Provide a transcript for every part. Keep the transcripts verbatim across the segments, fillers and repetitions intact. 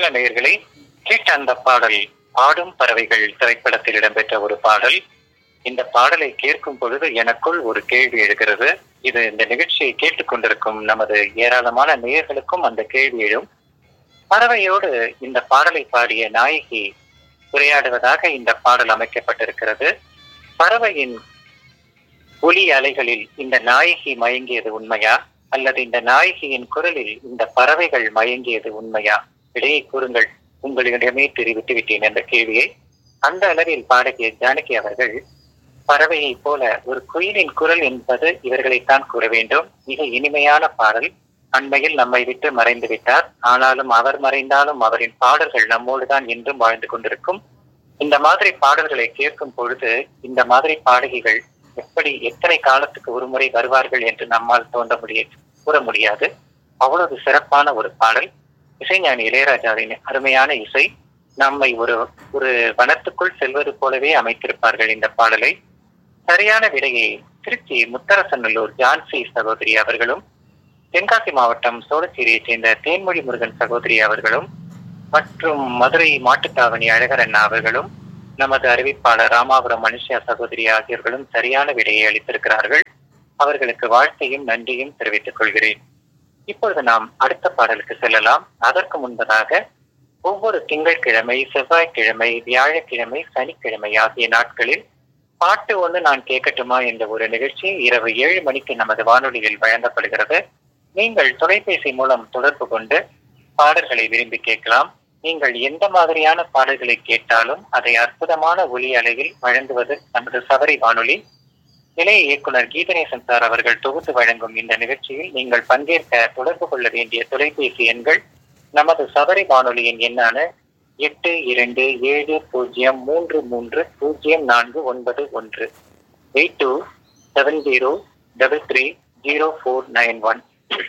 நல்ல நேயர்களே, கேட்ட அந்த பாடல் ஆடும் பறவைகள் திரைப்படத்தில் இடம்பெற்ற ஒரு பாடல். இந்த பாடலை கேட்கும் பொழுது எனக்குள் ஒரு கேள்வி எழுகிறது. இது இந்த நிகழ்ச்சியை கேட்டுக்கொண்டிருக்கும் நமது ஏராளமான நேயர்களுக்கும் அந்த கேள்வி எழும். பறவையோடு இந்த பாடலை பாடிய நாயகி உரையாடுவதாக இந்த பாடல் அமைக்கப்பட்டிருக்கிறது. பறவையின் ஒலி அலைகளில் இந்த நாயகி மயங்கியது உண்மையா, அல்லது இந்த நாயகியின் குரலில் இந்த பறவைகள் மயங்கியது உண்மையா? இடையே கூறுங்கள், உங்களிடமே தெரிவித்து விட்டேன் என்ற கேள்வியை. அந்த அளவில் பாடகிய ஜானகி அவர்கள் பறவையை போல ஒரு குயிலின் குரல் என்பது இவர்களைத்தான் கூற வேண்டும். மிக இனிமையான பாடல். அண்மையில் நம்மை விட்டு மறைந்து விட்டார். ஆனாலும் அவர் மறைந்தாலும் அவரின் பாடல்கள் நம்மோடு தான் என்றும் வாழ்ந்து கொண்டிருக்கும். இந்த மாதிரி பாடல்களை கேட்கும் பொழுது இந்த மாதிரி பாடகிகள் எப்படி எத்தனை காலத்துக்கு ஒரு முறை வருவார்கள் என்று நம்மால் தோன்ற முடிய கூற முடியாது. அவ்வளவு சிறப்பான ஒரு பாடல். இசைஞானி இளையராஜாவின் அருமையான இசை. நம்மை ஒரு ஒரு வனத்துக்குள் செல்வது போலவே அமைத்திருப்பார்கள் இந்த பாடலை. சரியான விடையை திருச்சி முத்தரசநல்லூர் ஜான்சி சகோதரி அவர்களும், தென்காசி மாவட்டம் சோழச்சேரியை சேர்ந்த தேன்மொழி முருகன் சகோதரி அவர்களும், மற்றும் மதுரை மாட்டுத்தாவணி அழகர் அண்ணா அவர்களும், நமது அறிவிப்பாளர் ராமாபுரம் மனுஷியா சகோதரி ஆகியோர்களும் சரியான விடையை அளித்திருக்கிறார்கள். அவர்களுக்கு வாழ்த்தையும் நன்றியும் தெரிவித்துக் கொள்கிறேன். இப்பொழுது நாம் அடுத்த பாடலுக்கு செல்லலாம். அதற்கு முன்பதாக ஒவ்வொரு திங்கட்கிழமை, செவ்வாய்க்கிழமை, வியாழக்கிழமை, சனிக்கிழமை ஆகிய நாட்களில் பாட்டு ஒன்று நான் கேட்கட்டுமா என்ற ஒரு நிகழ்ச்சி இரவு ஏழு மணிக்கு நமது வானொலியில் வழங்கப்படுகிறது. நீங்கள் தொலைபேசி மூலம் தொடர்பு கொண்டு பாடல்களை விரும்பி கேட்கலாம். நீங்கள் எந்த மாதிரியான பாடல்களை கேட்டாலும் அதை அற்புதமான ஒலி அலையில் வழங்குவது நமது சபரி வானொலி. நிலைய இயக்குனர் கீதநேசன் சார் அவர்கள் தொகுத்து வழங்கும் இந்த நிகழ்ச்சியில் நீங்கள் பங்கேற்க தொடர்பு கொள்ள வேண்டிய தொலைபேசி எண்கள் நமது சபரி வானொலியின் எண்ணான எட்டு இரண்டு ஏழு பூஜ்ஜியம் மூன்று மூன்று பூஜ்ஜியம் நான்கு ஒன்பது ஒன்று eight two seven zero double three zero four nine one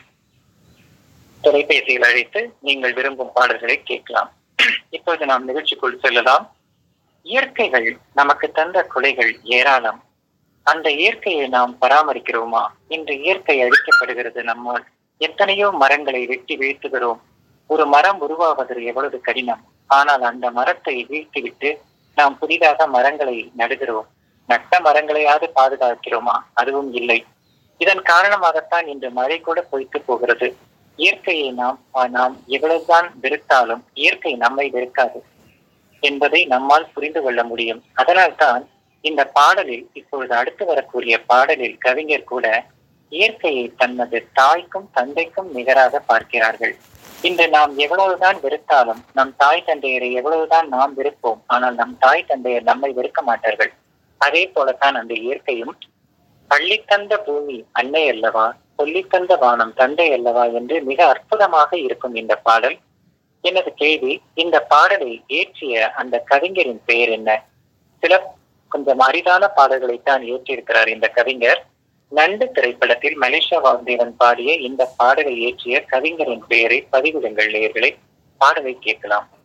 தொலைபேசியில் அழைத்து நீங்கள் விரும்பும் பாடல்களை கேட்கலாம். இப்போது நாம் நிகழ்ச்சிக்குள் செல்லலாம். இயற்கைகள் நமக்கு தந்த கொடைகள் ஏராளம். அந்த இயற்கையை நாம் பராமரிக்கிறோமா? இன்று இயற்கை அழிக்கப்படுகிறது நம்மால். எத்தனையோ மரங்களை வெட்டி வீழ்த்துகிறோம். ஒரு மரம் உருவாவது எவ்வளவு கடினம். ஆனால் அந்த மரத்தை வீழ்த்திவிட்டு நாம் புதிதாக மரங்களை நடுகிறோம். நட்ட மரங்களையாவது பாதுகாக்கிறோமா? அதுவும் இல்லை. இதன் காரணமாகத்தான் இன்று மழை கூட பொய்த்து போகிறது. இயற்கையை நாம் நாம் எவ்வளவுதான் வெறுத்தாலும் இயற்கை நம்மை வெறுக்காது என்பதை நம்மால் புரிந்து கொள்ள முடியும். அதனால்தான் இந்த பாடலில், இப்பொழுது அடுத்து வரக்கூடிய பாடலில் கவிஞர் கூட இயற்கையை தனது தாய்க்கும் தந்தைக்கும் நிகராக பார்க்கிறார்கள். இன்று நாம் எவ்வளவுதான் வெறுத்தாலும் நம் தாய் தந்தையரை எவ்வளவுதான் நாம் வெறுப்போம். ஆனால் நம் தாய் தந்தையர் நம்மை வெறுக்க மாட்டார்கள். அதே போலத்தான் அந்த இயற்கையும் பள்ளி தந்த பூமி அன்னை அல்லவா, சொல்லித்தந்த வானம் தந்தை அல்லவா என்று மிக அற்புதமாக இருக்கும் இந்த பாடல். எனது கேள்வி, இந்த பாடலை இயற்றிய அந்த கவிஞரின் பெயர் என்ன? சில கொஞ்சம் அரிதான பாடல்களைத்தான் இயற்றியிருக்கிறார் இந்த கவிஞர். நண்டு திரைப்படத்தில் மலேசியா வாசுதேவன் பாடிய இந்த பாடலை இயற்றிய கவிஞரின் பெயரை பதிவிடுங்கள் நேயர்களை. பாடலை கேட்கலாம்.